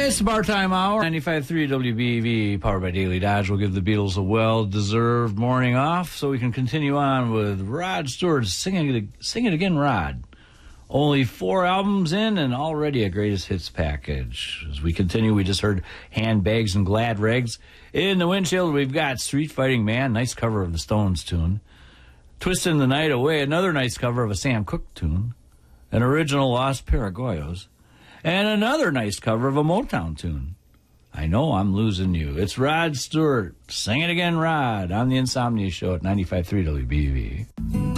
It's the bar time hour. 95.3 WBEV, powered by Daily Dodge, will give the Beatles a well-deserved morning off so we can continue on with Rod Stewart. Sing it again, Rod. Only 4 albums in and already a greatest hits package. As we continue, we just heard Handbags and Glad Rags. In the windshield, we've got Street Fighting Man, nice cover of the Stones tune. Twisting the Night Away, another nice cover of a Sam Cooke tune. An original Los Paraguayos. And another nice cover of a Motown tune. I Know I'm Losing You. It's Rod Stewart. Sing it again, Rod, on the Insomnia Show at 95.3 WBEV.